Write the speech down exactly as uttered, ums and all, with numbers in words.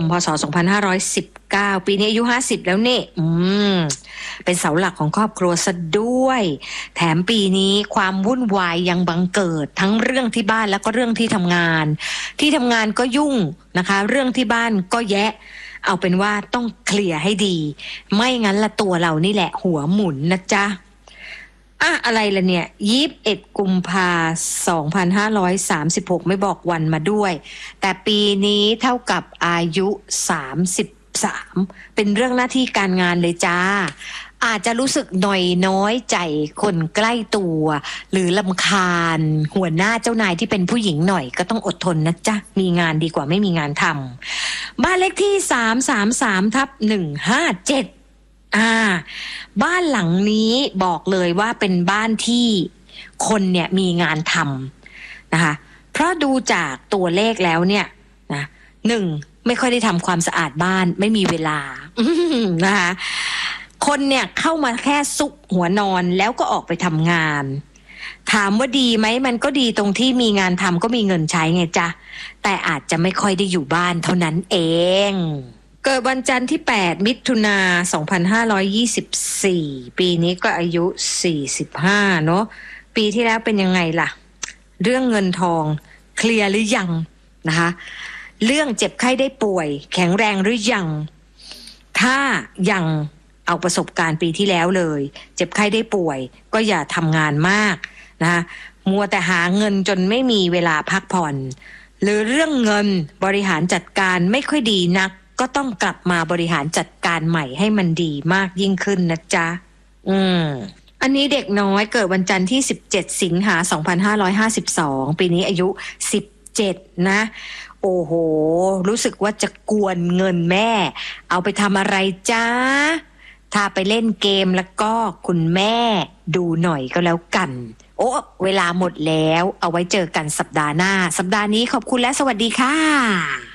พ.ศ. สองพันห้าร้อยสิบเก้าปีนี้อายุห้าสิบแล้วนี่อืมเป็นเสาหลักของครอบครัวซะด้วยแถมปีนี้ความวุ่นวายยังบังเกิดทั้งเรื่องที่บ้านแล้วก็เรื่องที่ทำงานที่ทำงานก็ยุ่งนะคะเรื่องที่บ้านก็แยะเอาเป็นว่าต้องเคลียร์ให้ดีไม่งั้นละตัวเรานี่แหละหัวหมุนนะจ๊ะอ่ะอะไรล่ะเนี่ยยี่สิบเอ็ดกุมภาพันธ์สองพันห้าร้อยสามสิบหกไม่บอกวันมาด้วยแต่ปีนี้เท่ากับอายุสามสิบสามเป็นเรื่องหน้าที่การงานเลยจ้าอาจจะรู้สึกหน่อยน้อยใจคนใกล้ตัวหรือรำคาญหัวหน้าเจ้านายที่เป็นผู้หญิงหน่อยก็ต้องอดทนนะจ๊ะมีงานดีกว่าไม่มีงานทำบ้านเลขที่สามสามสามทับหนึ่งห้าเจ็ดอ่าบ้านหลังนี้บอกเลยว่าเป็นบ้านที่คนเนี่ยมีงานทำนะคะเพราะดูจากตัวเลขแล้วเนี่ยนะหนึ่งไม่ค่อยได้ทำความสะอาดบ้านไม่มีเวลานะคะคนเนี่ยเข้ามาแค่ซุกหัวนอนแล้วก็ออกไปทำงานถามว่าดีไหมมันก็ดีตรงที่มีงานทำก็มีเงินใช้ไงจ๊ะแต่อาจจะไม่ค่อยได้อยู่บ้านเท่านั้นเองเกิดวันจันทร์ที่แปดมิถุนายนสองพันห้าร้อยยี่สิบสี่ปีนี้ก็อายุสี่สิบห้าเนาะปีที่แล้วเป็นยังไงล่ะเรื่องเงินทองเคลียร์หรือยังนะคะเรื่องเจ็บไข้ได้ป่วยแข็งแรงหรือยังถ้ายังเอาประสบการณ์ปีที่แล้วเลยเจ็บไข้ได้ป่วยก็อย่าทำงานมากนะมัวแต่หาเงินจนไม่มีเวลาพักผ่อนหรือเรื่องเงินบริหารจัดการไม่ค่อยดีนักก็ต้องกลับมาบริหารจัดการใหม่ให้มันดีมากยิ่งขึ้นนะจ๊ะอืมอันนี้เด็กน้อยเกิดวันจันทร์ที่สิบเจ็ดสิงหาคมสองพันห้าร้อยห้าสิบสองปีนี้อายุสิบเจ็ดนะโอ้โหรู้สึกว่าจะกวนเงินแม่เอาไปทำอะไรจ๊ะถ้าไปเล่นเกมแล้วก็คุณแม่ดูหน่อยก็แล้วกันโอ้เวลาหมดแล้วเอาไว้เจอกันสัปดาห์หน้าสัปดาห์นี้ขอบคุณและสวัสดีค่ะ